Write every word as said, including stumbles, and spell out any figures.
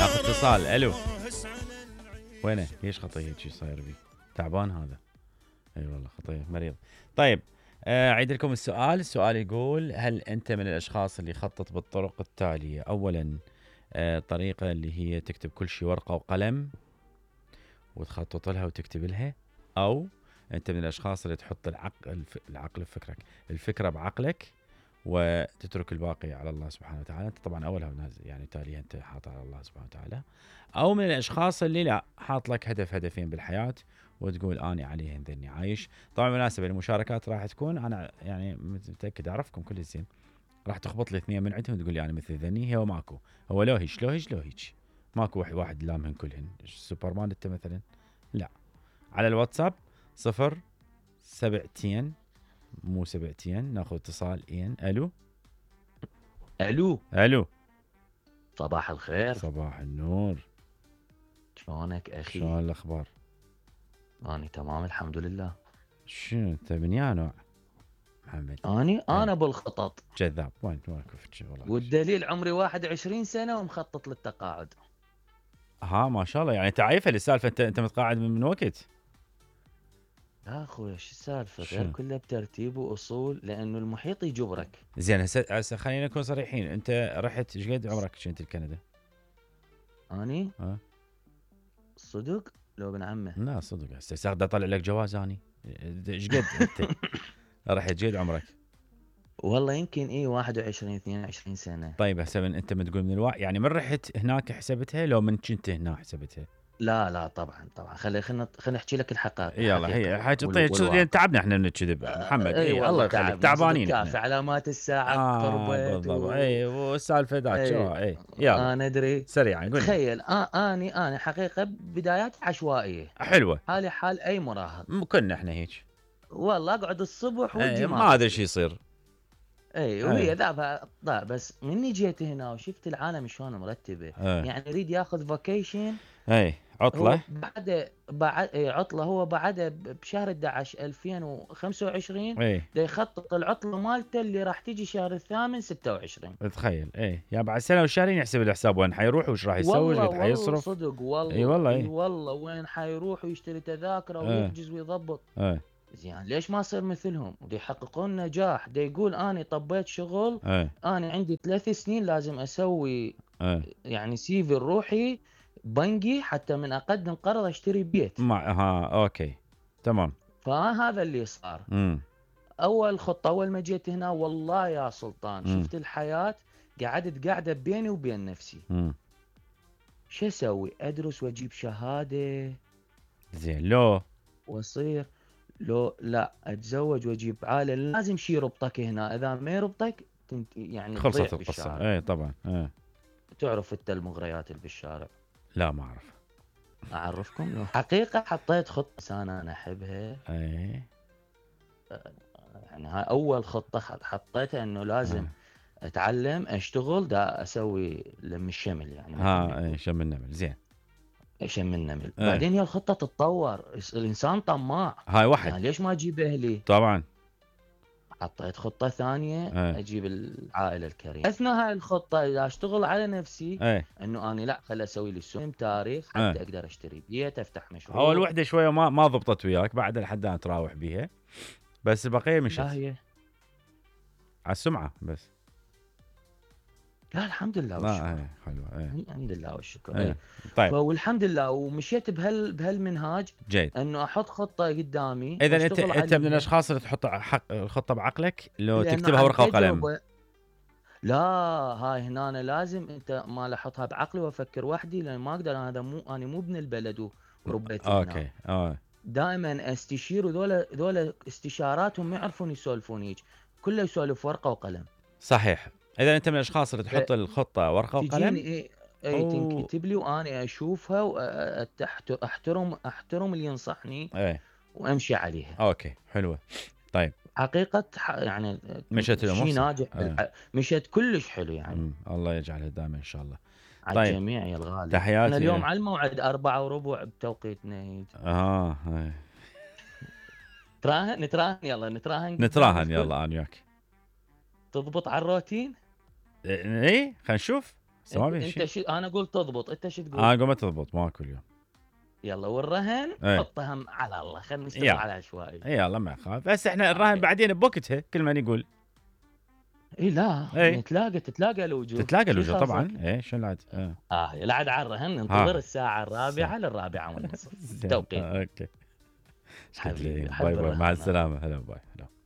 ناخذ اتصال. الو وينه؟ ليش خطيه هيك صاير بي؟ تعبان هذا. اي والله خطيه مريض. طيب آه، اعيد لكم السؤال. السؤال يقول: هل انت من الاشخاص اللي يخطط بالطرق التاليه؟ اولا آه، طريقه اللي هي تكتب كل شيء ورقه وقلم وتخطط لها وتكتب لها، او انت من الاشخاص اللي تحط العقل الف... العقل في فكرك، الفكره بعقلك وتترك الباقي على الله سبحانه وتعالى. انت طبعا اولها ناس يعني تالي انت حاط على الله سبحانه وتعالى، او من الاشخاص اللي لا حاط لك هدف هدفين بالحياه وتقول اني عليهن ذني عايش. طبعا بالمناسبه المشاركات راح تكون انا يعني متاكد اعرفكم كل زين، راح تخبط لي اثنين من عندهم تقول لي انا مثل ذني. هو ماكو، هو لو هيش لو هيش لو هيك، ماكو واحد واحد لامهن كلهن. سوبرمان انت مثلا؟ لا. على الواتساب صفر سبعتين مو سبعتين. ناخذ اتصال. إين. الو الو الو صباح الخير. صباح النور. شلونك اخي؟ شلون الاخبار؟ اني تمام الحمد لله. شنو انت من يا نوع محمد؟ اني ايه. انا بالخطط، كذاب. وين وين كفت والله. والدليل عمري واحد وعشرين سنه ومخطط للتقاعد. ها ما شاء الله، يعني تعرف السالفه. انت انت متقاعد من, من وقت؟ لا اخوي شو السالفه؟ شو؟ غير كله بترتيب واصول، لانه المحيط يجبرك. زين هسه هسه خلينا نكون صريحين. انت رحت ايش قد عمرك كنت لكندا؟ اني ها صدق لو ابن عمه. لا صدق هسه ساعد اطلع لك جواز اني. ايش قد انت رحت قد عمرك؟ والله يمكن ايه واحد وعشرين اثنين وعشرين سنه. طيب هسه من انت من تقول من الوعي، يعني من رحت هناك حسبتها لو من كنت هنا حسبتها؟ لا لا طبعا طبعا، خلي خلينا خلينا نحكي لك الحقائق. يلا هي حاجه وال- طيب والواقع. تعبنا احنا نكذب محمد. اي اي والله الله يخليك، تعبنا تعبانين صدق، احنا. كافي علامات الساعه اه قربت بالضبط. و... اي والسالفه ذاك شو. اي اي يلا انا ادري. سريعا قول لي. تخيل آه اني انا حقيقه بدايات عشوائيه، حلوه. حالي حال اي مراهق. م- كنا احنا هيك. والله اقعد الصبح اي وجهي ما ما ادري بصير. شو يصير. اي وهي ذابها ضاع، بس مني جيت هنا وشفت العالم شلون مرتبه. اي يعني يريد ياخذ فاكيشن. اي هو عطله. بعد بعد إيه عطله، هو بعد بشهر احد عشر ألفين وخمسة وعشرين اي دا يخطط العطله مالته اللي راح تجي شهر الثامن ستة وعشرين. تخيل. اي يا بعد سنه وشهرين يحسب الحساب وين حيروح وش راح يسوي والله وش قد والله حيصرف. صدق والله. اي والله. اي اي والله وين حيروح ويشتري تذاكره اي ويحجز ويضبط. اي زين ليش ما يصير مثلهم ودي يحققون نجاح؟ دا يقول اني طبيت شغل، اي انا عندي ثلاث سنين لازم اسوي اي يعني سيفي الروحي بنقي حتى من اقدم قرض اشتري بيت. ما ها اوكي تمام. فهذا اللي صار. امم اول خطه اول ما جيت هنا والله يا سلطان امم شفت الحياه، قعدت قاعده بيني وبين نفسي. امم شو اسوي؟ ادرس واجيب شهاده زين لو واصير، لو لا اتزوج واجيب عائله. لازم شي يربطك هنا، اذا ما يربطك تنت يعني تضيع خلصت القصه. بالشارع. اي طبعا. اي تعرف انت المغريات اللي بالشارع. لا ما اعرف. اعرفكم لو حقيقه حطيت خطه انا انا احبها. اي يعني هاي اول خطه حطيتها، انه لازم آه. اتعلم اشتغل دا اسوي لم الشمل يعني. ها اي شم النمل. زين شم النمل. اي بعدين هي الخطه تتطور، الانسان طماع. هاي واحد يعني ليش ما اجيب اهلي؟ طبعا. حطيت خطه ثانيه اي اجيب العائله الكريمه. اثناء هاي الخطه اذا اشتغل على نفسي اي انه اني لا خل اسوي لي سم تاريخ حتى اي اقدر اشتري بيت افتح اول مشروع. وحده شويه ما ما ضبطت وياك، بعد لحد الان تراوح بيها، بس البقيه لا مشت هي على السمعه بس. لا الحمد لله لا والشكر. اي حلوه. اي الحمد لله والشكر. اي اي طيب والحمد لله ومشيت بهال بهالمنهاج، جيد. انه احط خطه قدامي اذا انت واشتغل انت من عليها. الاشخاص اللي تحط حق الخطه بعقلك لو لانه تكتبها عن ورقه وقلم. تجربه. لا هاي هنا أنا لازم انت ما احطها بعقلي وافكر وحدي، لان ما اقدر. انا هذا مو انا مو ابن البلد وربيت هنا. اوكي اه دائما استشير، وذولا ذولا استشاراتهم ما يعرفون يسولفون هيك، كله يسولف ورقه وقلم. صحيح. اذا انت من الاشخاص اللي تحط الخطه ورقه تجيني وقلم. اي اي أو... تنكتب لي وانا اشوفها واحترم احترم اللي ينصحني ايه وامشي عليها. اوكي حلوه. طيب حقيقة يعني مشت الامور شيء صح. ناجح ايه. بالح... مشت كلش حلو يعني. مم. الله يجعلها دائما ان شاء الله. على طيب الجميع يا الغالي. تحياتي. انا اليوم اه على الموعد أربعة وربع بتوقيتنا. اه ايه. نتراهن نتراهن يلا نتراهن نتراهن الكل. يلا انا وياك. تضبط على الروتين. ايه خلينا نشوف. بس ما انت, في انت شيء. شو انا قلت تضبط، انت شو تقول؟ انا اقول ما تضبط ماكو اليوم. يلا والرهن ايه حطها هم على الله، خلينا نشتغل يلا على عشوائي. يلا ما اخاف، بس احنا الرهن اوكي. بعدين بوقتها كل من يقول. اي لا ايه نتلاقى، تتلاقى الوجوه تتلاقى شي الوجوه طبعا. خاصك. ايه شو العاد. اه اه لا عاد على الرهن ننتظر ها الساعة سا- الرابعة للرابعة والنصف زين توقيتنا. آه، اوكي. حبيبي باي حب باي، مع الرهان. السلامه. هلا باي هلا.